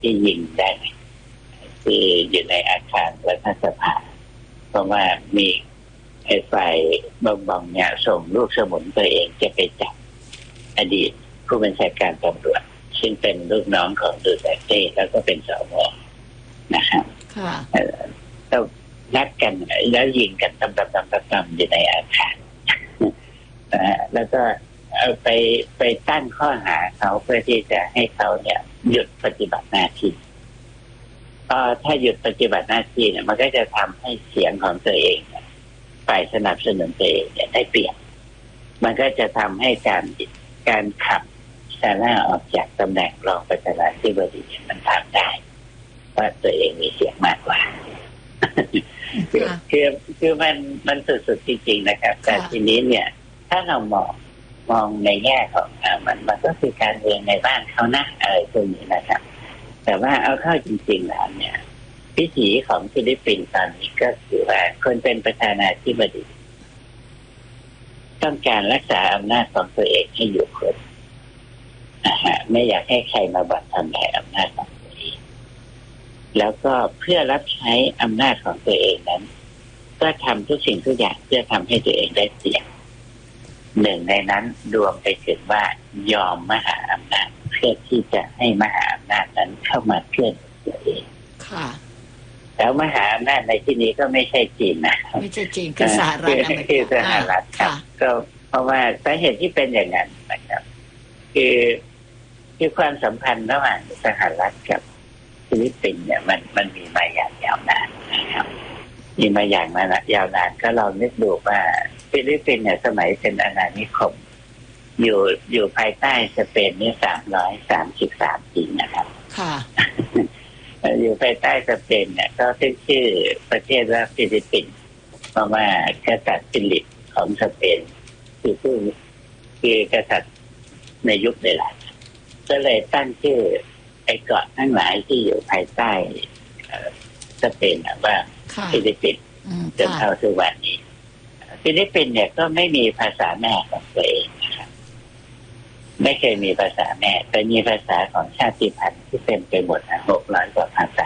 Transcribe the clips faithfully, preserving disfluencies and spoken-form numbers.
ที่ยิงได้ไหมคืออยู่ในอาคารรัฐสภาเพราะว่ามีไอ้ฝ่ายบองบองเนี่ยส่งลูกสมุนตัวเองจะไปจับอดีตผู้บัญชาการตำรวจซึ่งเป็นลูกน้องของดูเตเต้แล้วก็เป็นสวนะครับค่ะต้องนัดกันแล้วยิงกันตำตำตำตำตำอยู่ในอาคารนะฮะแล้วก็เอาไปไปตั้งข้อหาเขาเพื่อที่จะให้เขาเนี่ยหยุดปฏิบัติหน้าที่พอถ้าหยุดปฏิบัติหน้าที่เนี่ยมันก็จะทำให้เสียงของตัวเองฝ่ายสนับสนุนตัวเองเนี่ยได้เปรียบมันก็จะทำให้การการขับซาร่าออกจากตำแหน่งรองประธานาธิบดีมันทำได้เพราะตัวเองมีเสียงมากกว่าคือคือคือมันมันสุดๆจริงๆนะครับแต่ทีนี้เนี่ยถ้าเรามองมองในแง่ของอ่ามันมันก็คือการเมืองในบ้านเขานะอะไรพวกนี้นะครับแต่ว่าเอาเข้าจริงๆแล้วเนี่ยพิถีของฟิลิปปินส์ตอนนี้ก็คือว่าคนเป็นประธานาธิบดีต้องการรักษาอำนาจของตัวเองให้อยู่คงนะฮะไม่อยากให้ใครมาบั่นทำลายอำนาจของตัวเองแล้วก็เพื่อรับใช้อำนาจของตัวเองนั้นก็ทำทุกสิ่งทุกอย่างเพื่อทำให้ตัวเองได้เปรียบหนึ่งในนั้นรวมไปถึงว่ายอมมหาอำนาจเพื่อที่จะให้มหาอำนาจนั้นเข้ามาเคลื่อนตัวเองค่ะแล้วมหาอำนาจในที่นี้ก็ไม่ใช่จีนนะไม่ใช่จีนคือสหรัฐอเมริกาคือสหรัฐครับก็เพราะว่าสาเหตุที่เป็นอย่างนั้นนะครับคือคือความสัมพันธ์ระหว่างสหรัฐกับฟิลิปปินส์เนี่ยมันมันมีมาอย่างยาวนานนะครับมีมาอย่างมายาวนานก็เรานึกดูว่าฟิลิปปินส์เนี่ยสมัยเป็นอาณานิคมอยู่อยู่ภายใต้สเปนนี่สามร้อยสามสิบสามปีนะครับค่ะอยู่ภายใต้สเปนเนี่ยก็ขึ้นชื่อประเทศว่าฟิลิปปินส์เพราะว่ากษัตริย์ฟิลิปของสเปนคือผู้คือกษัตริย์ในยุคเวลาก็เลยตั้งชื่อไอ้เกาะทั้งหลายที่อยู่ภายใต้สเปนว่าฟิลิปปินส์จนเท่าทุกวันนี้ฟิลิปปินส์เนี่ยก็ไม่มีภาษาแม่ของตัวเองนะครับไม่เคยมีภาษาแม่แต่มีภาษาของชาติพันธุ์ที่เต็มไปหมดนะหกร้อยกว่าภาษา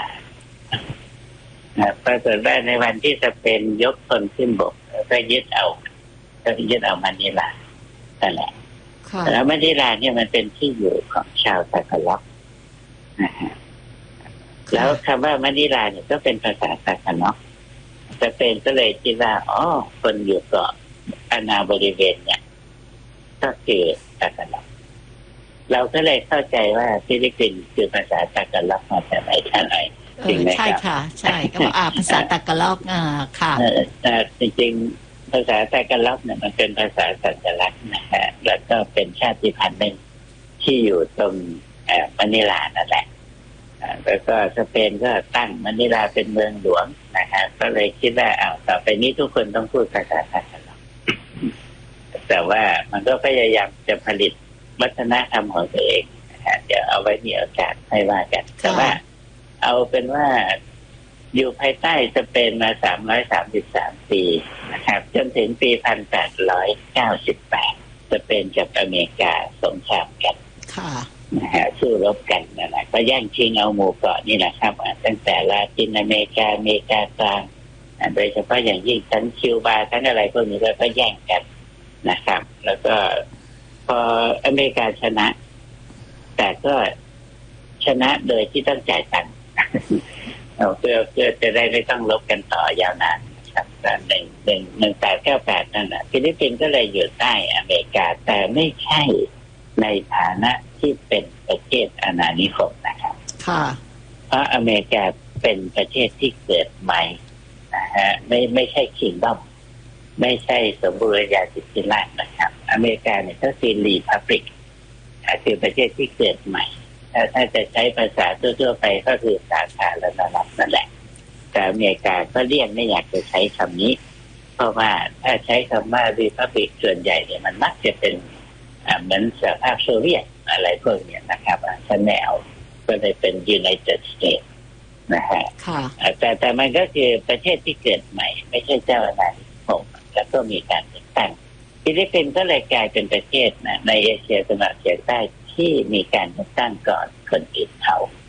ปรากฏว่าในวันที่สเปนยกตนขึ้นบกก็ยึดเอาก็ยึดเอามะนิลานั่นแหละแล้วมะนิลาเนี่ยมันเป็นที่อยู่ของชาวตาคาล็อกนะฮะแล้วคำว่ามะนิลาเนี่ยก็เป็นภาษาตาคาล็อกสเปนก็เลยคิดว่าอ๋อคนอยู่เกาะอาณาบริเวณเนี่ยก็คือตาคาล็อกเราก็เลยเข้าใจว่าฟิลิปปินส์คือภาษาตาคาล็อกมาแต่ไหนแต่ไรจริงไหมครับใช่ค่ะใช่ก็อ่าภาษาตาคาล็อกอ่าค่ะแต่จริงๆภาษาตาคาล็อกเนี่ยมันเป็นภาษาสัญลักษณ์นะฮะแล้วก็เป็นชาติพันธุ์หนึ่งที่อยู่ตรงมะนิลานั่นแหละแล้วก็สเปนก็ตั้งมะนิลาเป็นเมืองหลวงนะครับก็เลยคิดว่าอ้าวต่อไปนี้ทุกคนต้องพูดภาษาตาคาล็อกแต่ว่ามันก็พยายามจะผลิตวัฒนธรรมของตัวเองนะฮะเดี๋ยวเอาไว้มีโอกาสให้ว่ากันแต่ว่าเอาเป็นว่าอยู่ภายใต้สเปนมาสามร้อยสามสิบสามปีนะครับจนถึงปีหนึ่งพันแปดร้อยเก้าสิบแปดสเปนกับอเมริกาสงครามกันค่ะนะฮะสู้รบกันนั่นแหละก็แย่งชิงเอาหมู่เกาะนี่แหละครับตั้งแต่ลาตินอเมริกาอเมริกากลางโดยเฉพาะอย่างยิ่งทั้งคิวบาทั้งอะไรพวกนี้ก็แย่งกันนะครับแล้วก็พออเมริกาชนะแต่ก็ชนะโดยที่ต้องจ่ายตังค์เพื่อเพื่อจะได้ไม่ต้องลบกันต่อยาวนานครับแต่หนึ่งหนึ่งหนึ่งแปดเก้าแปดนั่นแหละฟิลิปปินส์ก็เลยอยู่ใต้อเมริกาแต่ไม่ใช่ในฐานะที่เป็นประเทศอาณานิคมนะครับค่ะเพราะอเมริกาเป็นประเทศที่เกิดใหม่นะฮะไม่ไม่ใช่คิงดอมไม่ใช่สมบูรณาธิปไตยนะครับอเมริกาเนี่ยก็คือรีพับลิกคือประเทศที่เกิดใหม่ถ้าจะใช้ภาษาทั่วๆไปก็คือสาธารณรัฐนั่นแหละแต่อเมริกาก็เลี่ยงไม่อยากจะใช้คำนี้เพราะว่าถ้าใช้คำว่ารีพับลิกส่วนใหญ่เนี่ยมันมักจะเป็นเหมือนสหภาพโซเวียตอะไรพวกนี้นะครับแนวก็เลยเป็น United States นะฮะแต่แต่มันก็คือประเทศที่เกิดใหม่ไม่ใช่เจ้าอาณานิคมแล้วก็มีการเลือกตั้งฟิลิปปินส์ก็เลยกลายเป็นประเทศนะในเอเชียตะวันออกเฉียงใต้ที่มีการเลือกตั้งก่อนคนอื่นเขา